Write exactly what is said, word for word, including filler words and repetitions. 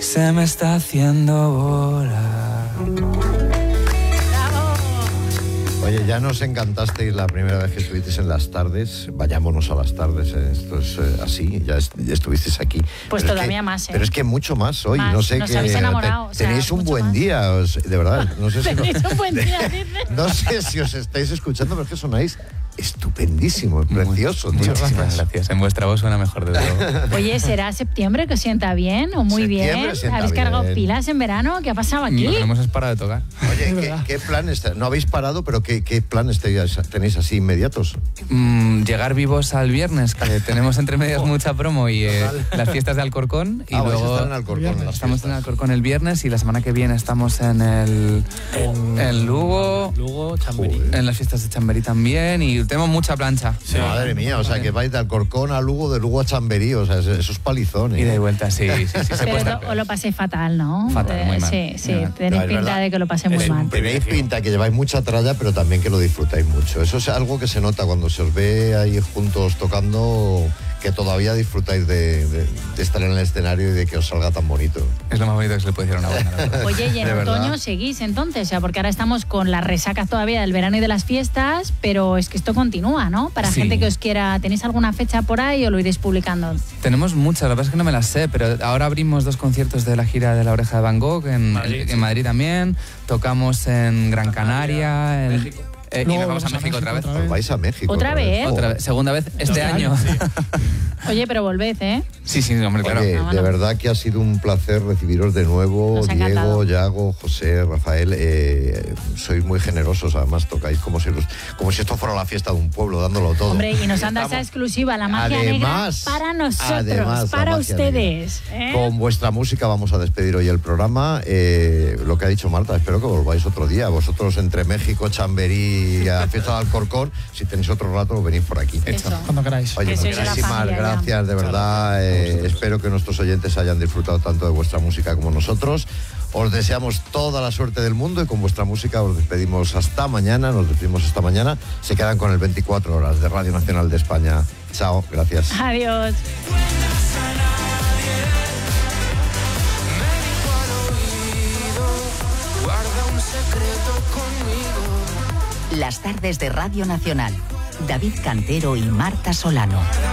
se me está haciendo bola. Oye, ya nos encantasteis la primera vez que estuvisteis en las tardes. Vayámonos a las tardes, eh. Esto es eh, así, ya, est- ya estuvisteis aquí. Pues pero todavía es que, más, ¿eh? Pero es que mucho más hoy, Más. no sé Nos qué. habéis enamorado, o sea, tenéis un mucho buen más. día, os- de verdad. No sé si Tenéis no, un buen día, dice. no sé si os estáis escuchando, pero es que sonáis estupendísimo, precioso, tío. Muchísimas gracias. En vuestra voz suena mejor, desde luego. Oye, ¿será septiembre que os sienta bien o muy Septiembre bien? sienta ¿Habéis cargado bien. pilas en verano? ¿Qué ha pasado aquí? No hemos parado de tocar. Oye, ¿qué, qué planes? No habéis parado, pero ¿qué, qué planes tenéis, tenéis así inmediatos? Mm, llegar vivos al viernes, que tenemos entre medias mucha promo y eh, las fiestas de Alcorcón. Y Ah, vais a luego estar en Alcorcón. las estamos en fiestas. Alcorcón el viernes y la semana que viene estamos en el En, en Lugo, Lugo, Chamberí. en las fiestas de Chamberí también y tenemos mucha plancha. Madre mía, o sea, que vais de Alcorcón a Lugo, de Lugo a Chamberí, o sea, eso es palizón. ¿eh? Y de vuelta, sí, sí, sí, se puede Pero estar lo- peor. os lo pasé fatal, ¿no? Fatal, muy mal. Sí, sí, Muy mal. tenéis No, es pinta verdad. de que lo pasé muy Es mal. un Tenéis pinta que lleváis mucha tralla, pero también que lo disfrutáis mucho. Eso es algo que se nota cuando se os ve ahí juntos tocando, que todavía disfrutáis de, de- de estar en el escenario y de que os salga tan bonito. Es lo más bonito que se le puede decir a una banda, la verdad. Oye, y en De verdad. otoño seguís entonces, o sea, porque ahora estamos con las resacas todavía del verano y de las fiestas, pero es que esto continúa, ¿no? Para Sí. gente que os quiera, ¿tenéis alguna fecha por ahí o lo iréis publicando? Tenemos muchas, la verdad es que no me las sé, pero ahora abrimos dos conciertos de la gira de La Oreja de Van Gogh en Madrid, en sí. Madrid también, tocamos en Gran Canaria, en- México. eh, y Luego nos vamos a vamos a México otra vez. México Os vais a México. ¿Otra vez? Otra vez, segunda vez este Este año. año, Oye, pero volved, ¿eh? Sí, sí, hombre, claro. Oye, Ah, de bueno. verdad que ha sido un placer recibiros de nuevo, Nos ha Diego, encantado. Yago, José, Rafael. Eh, sois muy generosos, además tocáis como si, los- como si esto fuera la fiesta de un pueblo, dándolo todo. Hombre, y nos han dado Estamos- esa exclusiva, la magia Además, negra para nosotros, además, la para magia ustedes. ¿eh? Con vuestra música vamos a despedir hoy el programa. Eh, lo que ha dicho Marta, espero que volváis otro día. Vosotros entre México, Chamberí y a Fiesta de Alcorcón, si tenéis otro rato, venís por aquí. Eso. Cuando queráis. Oye, Que sois de la muchísimas familia ya. gracias, de verdad. Eh, espero que nuestros oyentes hayan disfrutado tanto de vuestra música como nosotros. Os deseamos toda la suerte del mundo y con vuestra música os despedimos hasta mañana. Nos despedimos hasta mañana. Se quedan con el veinticuatro horas de Radio Nacional de España. Chao, gracias. Adiós. Las tardes de Radio Nacional. David Cantero y Marta Solano.